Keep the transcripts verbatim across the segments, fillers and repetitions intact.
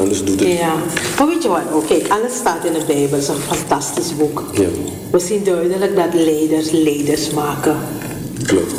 anders doet het. Ja, maar weet je wat? Oh, kijk, alles staat in de Bijbel. Het is een fantastisch boek. Ja. We zien duidelijk dat leiders leiders maken. Klopt.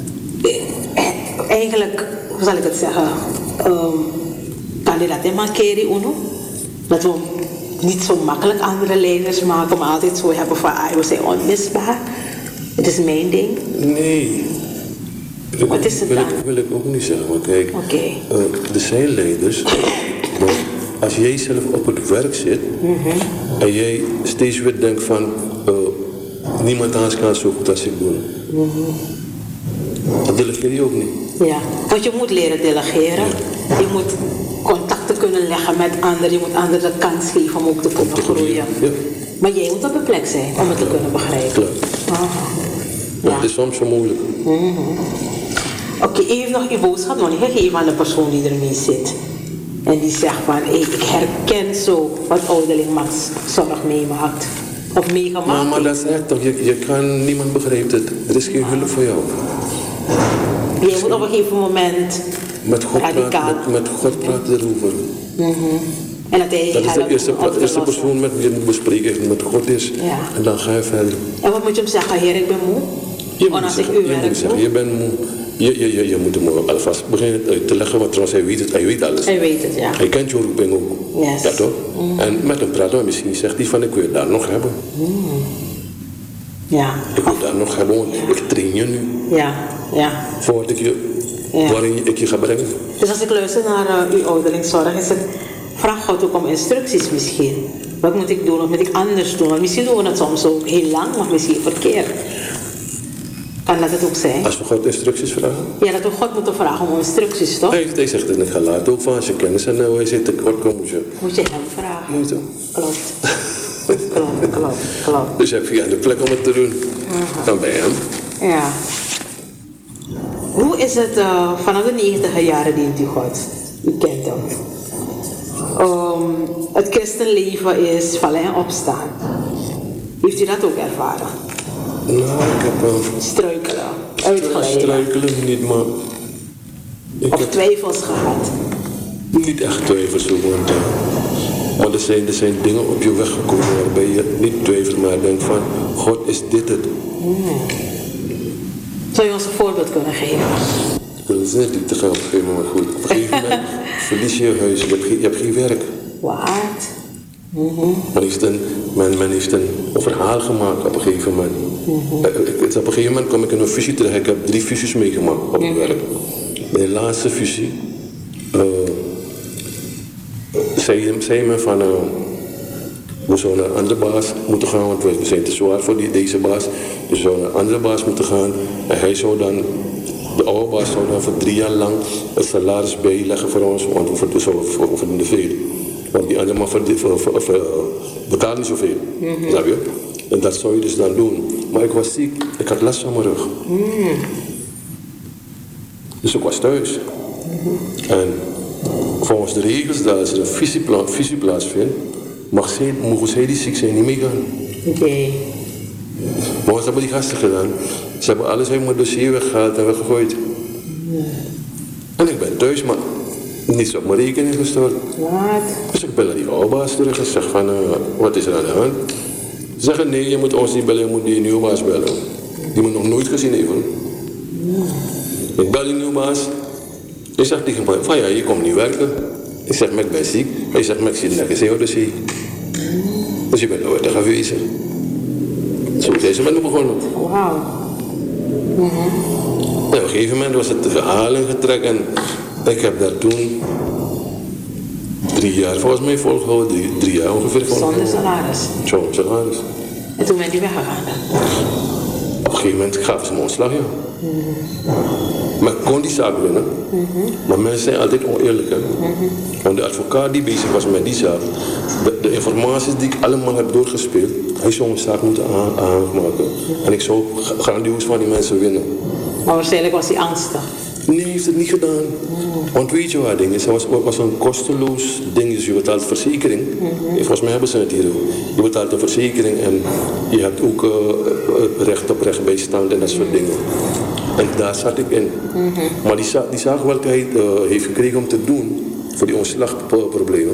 Eigenlijk, hoe zal ik het zeggen? Um, kandidaat in Makeri Uno. Dat we niet zo makkelijk andere leiders maken, maar altijd zo hebben van, ah, we zijn onmisbaar. Het is mijn ding. Nee. Wat is het wil dan? Ik, wil ik ook niet zeggen. Want kijk, okay. uh, er zijn leiders. Maar als jij zelf op het werk zit mm-hmm. en jij steeds weer denkt van uh, niemand anders kan het zo goed als ik doe. Mm-hmm. Dat delegeer je ook niet. Ja, want je moet leren delegeren. Ja. Je moet contacten kunnen leggen met anderen. Je moet anderen de kans geven om ook te kunnen groeien. Ja. Maar jij moet op een plek zijn om het te kunnen begrijpen. Klaar. Ja. Dat is soms zo moeilijk. Mm-hmm. Oké, okay, u heeft nog uw boodschap nog niet gegeven aan de persoon die ermee zit. En die zegt van, hey, ik herken zo wat ouderling Max zorg meemaakt. Of meegemaakt. Maar, maar dat is echt toch, je, je kan, niemand begrijpt het. Er is geen hulp voor jou. Je moet op een gegeven moment met God radicaal. Praat, met, met God praten erover. Mm-hmm. En dat hij dat is de eerste, eerste persoon met wie je moet bespreken, met God is. Ja. En dan ga je verder. En wat moet je hem zeggen? Heer, ik ben moe. Je moet, zeggen, ik je moet zeggen, je bent moe. Je, je, je, je moet hem alvast beginnen uit te leggen, want trouwens hij weet het, hij weet alles. Hij weet het, ja. Hij kent je roeping ook. Yes. Ja toch? Mm. En met hem praten, misschien zegt hij van ik wil je daar nog hebben. Mm. Ja. Ik wil daar nog hebben, want ik train je nu. Ja, ja. Voordat ik je, ja. waarin ik je ga brengen. Dus als ik luister naar uh, uw ouderlingszorg, is het, vraag God ook om instructies misschien. Wat moet ik doen, wat moet ik anders doen? Want misschien doen we het soms ook heel lang, maar misschien verkeerd. Kan dat het ook zijn? Als we God instructies vragen? Ja, dat we God moeten vragen om instructies, toch? Hij, hij zegt in het gelaat ook van als je kennis en hoe hij zit tekort komt, moet je... Moet je hem vragen. Moet je. Klopt. klopt, klopt, klopt. Dus heb je aan de plek om het te doen, uh-huh. dan ben je hem. Ja. Hoe is het uh, vanaf de negentiger jaren dient u God? U kent hem. Um, het christenleven is vallen en opstaan. Heeft u dat ook ervaren? Nou, ik heb... Uh, struikelen, uitglijden. Struikelen niet, maar... Ik of heb twijfels gehad? Niet echt twijfels, want... Uh, maar er zijn, er zijn dingen op je weg gekomen waarbij je niet twijfelt, maar denkt van... God, is dit het? Hmm. Zou je ons een voorbeeld kunnen geven? Ik wil het niet te gaan op een gegeven moment goed. Op een gegeven moment verlies je je huis, je hebt geen, je hebt geen werk. Wat? Mm-hmm. Men, heeft een, men, men heeft een verhaal gemaakt op een gegeven moment. Mm-hmm. Ik, op een gegeven moment kwam ik in een fusie terecht. Ik heb drie fusies meegemaakt op het mm-hmm. werk. Bij de laatste fusie uh, zei, zei men van uh, we zouden naar een andere baas moeten gaan, want we zijn te zwaar voor die, deze baas. Dus we zouden naar een andere baas moeten gaan en hij zou dan, de oude baas zou dan voor drie jaar lang het salaris bijleggen voor ons, want we verdienen veel. Want die andere man betaalt niet zoveel, mm-hmm. snap je? En dat zou je dus dan doen. Maar ik was ziek, ik had last van mijn rug. Mm. Dus ik was thuis. Mm-hmm. En volgens de regels, dat als er een visiepla- visie plaatsvindt, mag zij, mogen zij die ziek zijn niet meegaan. Oké. Okay. Maar wat hebben die gasten gedaan? Ze hebben alles uit mijn dossier weggehaald en weggegooid. Mm. En ik ben thuis, maar niets op mijn rekening gestort. Wat? Dus ik bel naar die oude baas terug en zeg van, uh, wat is er aan de hand? Ze zeggen, nee, je moet ons niet bellen, je moet die nieuwe baas bellen. Die me nog nooit gezien heeft. Mm. Ik bel die nieuwe baas. Ik zeg tegen hem, van ja, je komt niet werken. Ik zeg, maar ik ben ziek. Hij zegt, maar ik zie nergens in jouw dossier. Mm. Dus je bent nooit er afwezen. Zo is deze man begonnen. Wauw. Mm-hmm. En op een gegeven moment was het verhaal ingetrekt en ik heb daar toen drie jaar volgens mij volgehouden, drie, drie jaar ongeveer volgehouden. Zonder salaris? Zonder salaris. En toen bent u weggegaan? Op een gegeven moment gaven ze me ontslag, ja. Mm-hmm. Maar ik kon die zaak winnen. Mm-hmm. Maar mensen zijn altijd oneerlijk, hè. Mm-hmm. Want de advocaat die bezig was met die zaak, de, de informaties die ik allemaal heb doorgespeeld, hij zou een zaak moeten aan, aanmaken. Mm-hmm. En ik zou grandioos van die mensen winnen. Maar waarschijnlijk was hij angstig. Nee, hij heeft het niet gedaan. Mm. Want weet je wat ding is? Het was, was een kosteloos ding. Dus je betaalt verzekering. Mm-hmm. Volgens mij hebben ze het hier ook. Je betaalt een verzekering en je hebt ook uh, recht op rechtbijstand en dat soort mm-hmm. dingen. En daar zat ik in. Mm-hmm. Maar die, die zaak welke hij uh, heeft gekregen om te doen voor die ontslagproblemen.